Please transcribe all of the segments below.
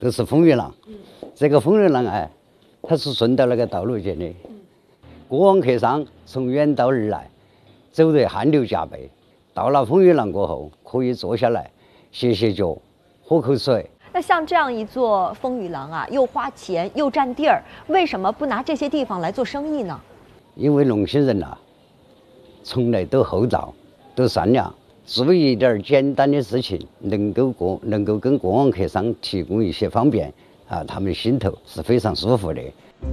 都是风雨廊。这个风雨廊它是顺到那个道路建的。过往客商从远道而来，走得汗流浃背，到了风雨廊过后，可以坐下来歇歇脚，喝口水。 那像这样一座风雨廊啊，又花钱又占地儿，为什么不拿这些地方来做生意呢？ 因为龙兴人从来都厚道，都善良，做一点简单的事情，能够跟过往客商提供一些方便他们心头是非常舒服的。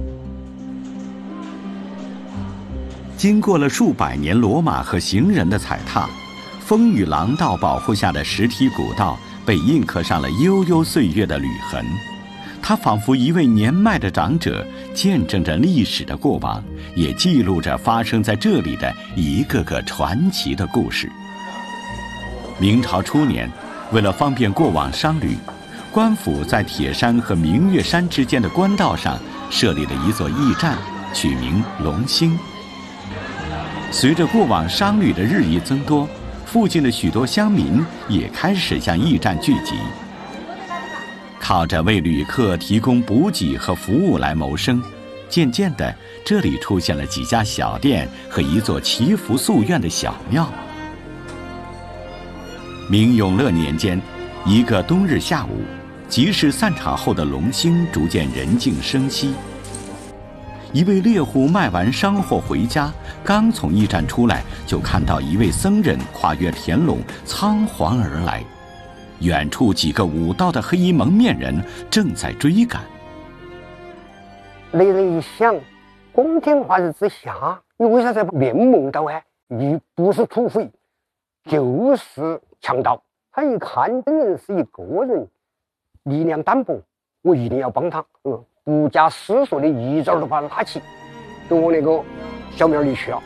经过了数百年骡马和行人的踩踏，风雨廊道保护下的石梯古道被印刻上了悠悠岁月的履痕。它仿佛一位年迈的长者，见证着历史的过往，也记录着发生在这里的一个个传奇的故事。明朝初年，为了方便过往商旅，官府在铁山和明月山之间的官道上设立了一座驿站，取名龙兴。随着过往商旅的日益增多，附近的许多乡民也开始向驿站聚集，靠着为旅客提供补给和服务来谋生。渐渐的，这里出现了几家小店和一座祈福夙愿的小庙。明永乐年间，一个冬日下午，集市散场后的龙兴逐渐人静生息。一位猎户卖完商货回家，刚从驿站出来，就看到一位僧人跨越田垄仓皇而来，远处几个舞刀的黑衣蒙面人正在追赶。 那人一想，光天化日之下，你为啥在面蒙刀你不是土匪，就是强盗。他一看这人是一个人，力量单薄，我一定要帮他。不加思索的一招都把他拉起，到那个小庙里去了。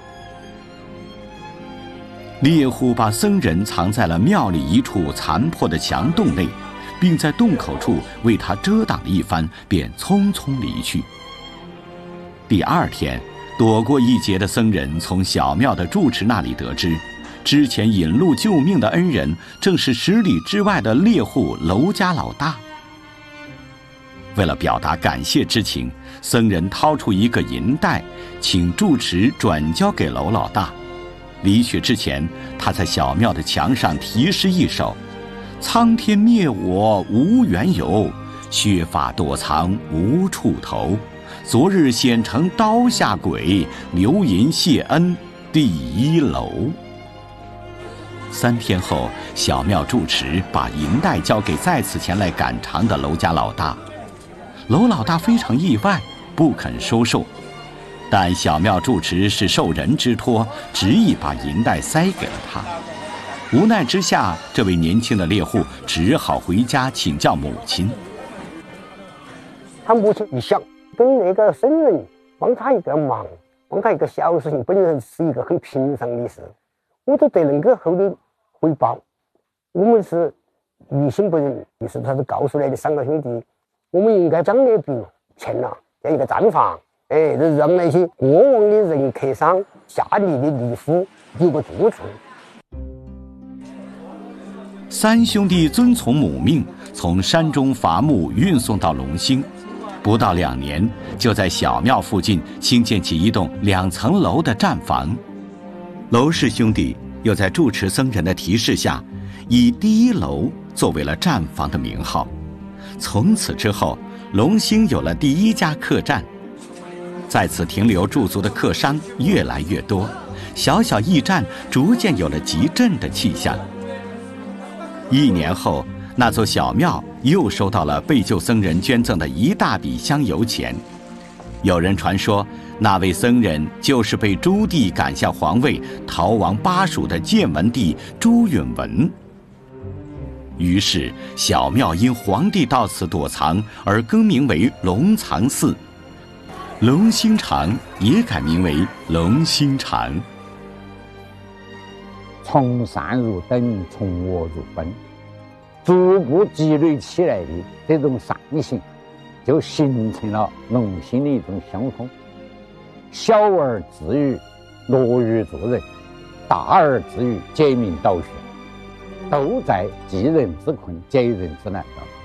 猎户把僧人藏在了庙里一处残破的墙洞内，并在洞口处为他遮挡了一番，便匆匆离去。第二天，躲过一劫的僧人从小庙的住持那里得知，之前引路救命的恩人正是10里之外的猎户娄家老大。为了表达感谢之情，僧人掏出一个银袋，请住持转交给娄老大。离去之前，他在小庙的墙上题诗一首：苍天灭我无缘由，削发躲藏无处投。昨日显成刀下鬼，留银谢恩第1楼。3天后，小庙住持把银袋交给再次前来赶场的娄家老大。娄老大非常意外，不肯收受，但小庙住持是受人之托，执意把银袋塞给了他。无奈之下，这位年轻的猎户只好回家请教母亲。 他母亲一想，跟那个僧人帮他一个忙，帮他一个小事情，本来是一个很平常的事，我都得能够后的回报。我们是于心不忍，于是他就告诉来的3个兄弟，我们应该将那笔钱在一个站房，让那些过往的人客商下力的力夫有个住处。 3兄弟遵从母命，从山中伐木运送到龙兴，不到2年，就在小庙附近兴建起一栋2层楼的站房。娄氏兄弟又在住持僧人的提示下，以第1楼作为了站房的名号。从此之后，龙兴有了第1家客栈，在此停留驻足的客商越来越多，小小驿站逐渐有了集镇的气象。1年后，那座小庙又收到了被救僧人捐赠的一大笔香油钱。有人传说，那位僧人就是被朱棣赶下皇位、逃亡巴蜀的建文帝朱允炆。于是，小庙因皇帝到此躲藏而更名为龙藏寺，龙兴场也改名为龙兴场。 从善如登，从恶如奔，逐步积累起来的这种善行，就形成了龙兴的一种乡风。小而自娱，乐于助人；大而自娱，解民导学，都在济人之困、解人之难当中。